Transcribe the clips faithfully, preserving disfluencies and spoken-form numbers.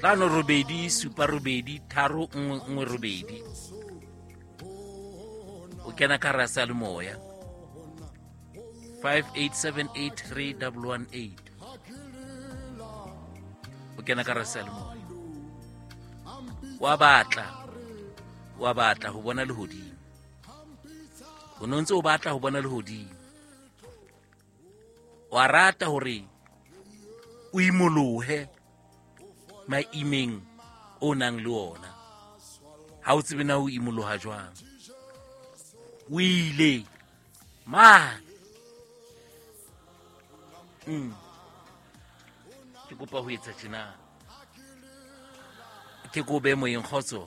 tlano robedi supa robedi tharo nngwe nngwe robedi o kena ka rasa le moya five eight seven eight three one one eight o kena ka rasa le moya wa batla wa batla ho bona lehodimo o nontse o batla ho bona lehodimo wa rata hore o imolohe maimeng o nang le ona ha o tsebe na o imoloha jwang o ile man mm ke kopa ho etsa tjena ke go be moyeng khotso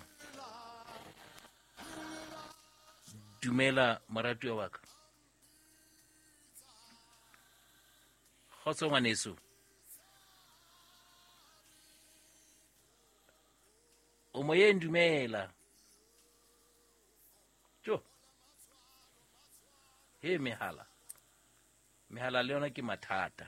dumela maratuwa wa ka khotso ngwaneso o moyeng dumela jo he mehala mehala le yona ke mathata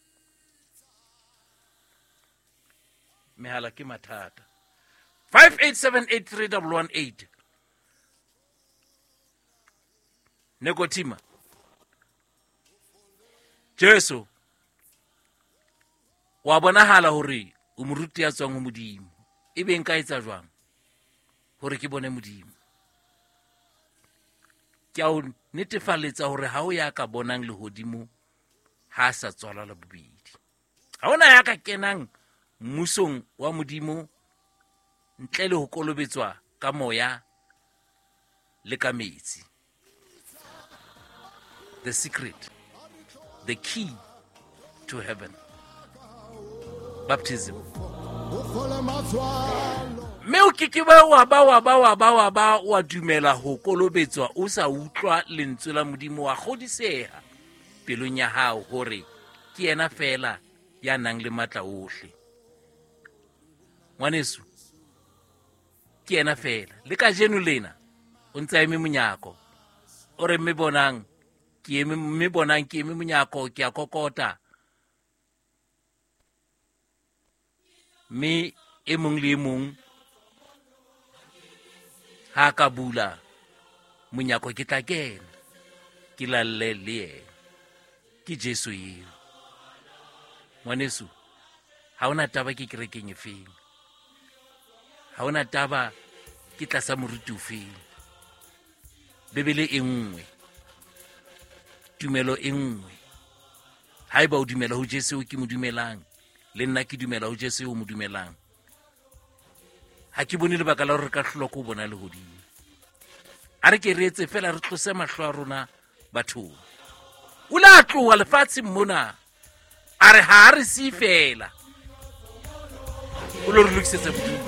mehala ke mathata five eight seven eight three one one eight Nekotima Jesu wa bonahala hore o moruti ya tswang ho Modimo ebe nka etsa jwang hore ke bone Modimo ke a o netefaletsa hore ha o ya ka bonang lehodimo ha sa tswala la bobedi ha ona ya ka kenang mmusong wa Modimo ntle le ho kolobetswa ka moya le ka metsi. The secret, the key to heaven, baptism. Me o kikiba wa ba wa ba wa ba wa ba wa dumela ho kolobetswa o sa utlwa lentswe la Modimo wa godiseha pelong ya hao hore ke yena fela ya nang le matla ohle. Ngwaneso ke yena fela le ka jeno lena o ntse eme monyako o re me bonang ke eme me bonang ke eme monyako ke a kokota me e mong le mong ha ka bula monyako ke tla kena ke la le ke Jesu eo. Ngwaneso ha ona taba ke kerekeng e feng, ha ona taba ke tlasa moruti o feng. Bebele e nngwe, tumelo e nngwe. Haeba o dumela ho Jesu ke mo dumelang, le nna ke dumela ho Jesu o mo dumelang, ha ke bone lebaka la hore re ka hlolwa ke ho bona lehodimo. A re ke re etse fela re tlose mahlo a rona bathong. O la tloha lefatsheng mona a re ha re si fela o lo re lokisetsa